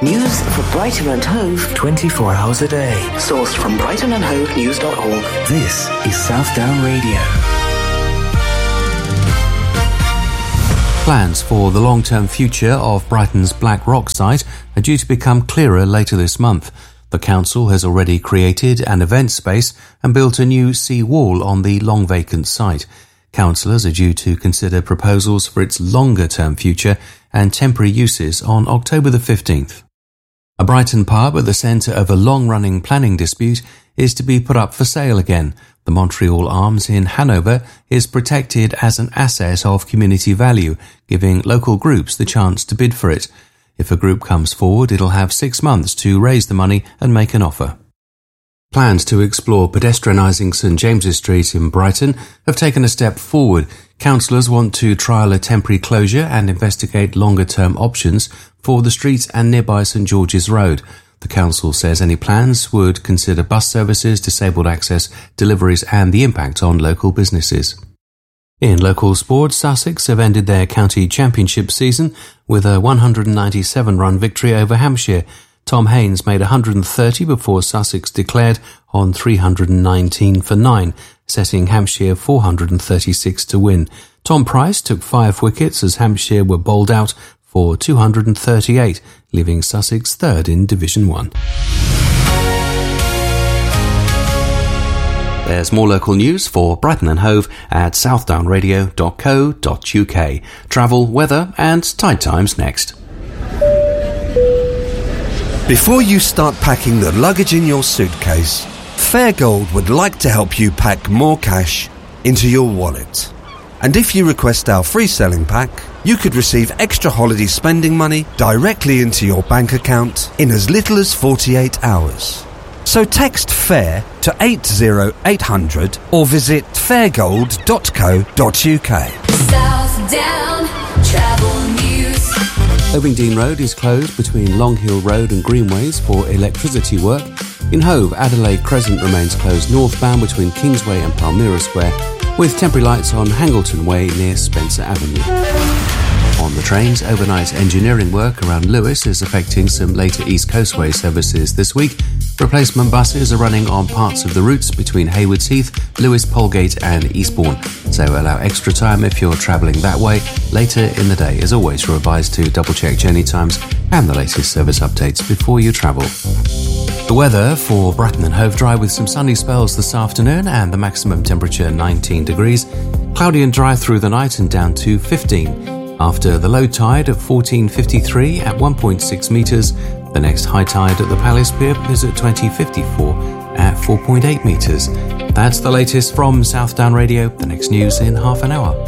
News for Brighton and Hove 24 hours a day. Sourced from brightonandhovenews.org. This is Southdown Radio. Plans for the long-term future of Brighton's Black Rock site are due to become clearer later this month. The council has already created an event space and built a new sea wall on the long-vacant site. Councillors are due to consider proposals for its longer-term future and temporary uses on October the 15th. A Brighton pub at the centre of a long-running planning dispute is to be put up for sale again. The Montreal Arms in Hanover is protected as an asset of community value, giving local groups the chance to bid for it. If a group comes forward, it'll have 6 months to raise the money and make an offer. Plans to explore pedestrianising St James's Street in Brighton have taken a step forward. Councillors want to trial a temporary closure and investigate longer-term options for the street and nearby St George's Road. The council says any plans would consider bus services, disabled access, deliveries and the impact on local businesses. In local sports, Sussex have ended their county championship season with a 197-run victory over Hampshire. Tom Haynes made 130 before Sussex declared on 319 for 9, setting Hampshire 436 to win. Tom Price took 5 wickets as Hampshire were bowled out for 238, leaving Sussex third in Division 1. There's more local news for Brighton and Hove at southdownradio.co.uk. Travel, weather and tide times next. Before you start packing the luggage in your suitcase, Fairgold would like to help you pack more cash into your wallet. And if you request our free selling pack, you could receive extra holiday spending money directly into your bank account in as little as 48 hours. So text FAIR to 80800 or visit fairgold.co.uk. Southdown Travel News. Ovingdean Road is closed between Long Hill Road and Greenways for electricity work. In Hove, Adelaide Crescent remains closed northbound between Kingsway and Palmyra Square, with temporary lights on Hangleton Way near Spencer Avenue. On the trains, overnight engineering work around Lewes is affecting some later East Coastway services this week. Replacement buses are running on parts of the routes between Haywards Heath, Lewes, Polegate and Eastbourne, so allow extra time if you're travelling that way later in the day. As always, you're advised to double-check journey times and the latest service updates before you travel. The weather for Brighton and Hove: dry with some sunny spells this afternoon and the maximum temperature 19 degrees. Cloudy and dry through the night and down to 15. After the low tide of 14:53 at 1.6 metres, the next high tide at the Palace Pier is at 20:54 at 4.8 metres. That's the latest from Southdown Radio. The next news in half an hour.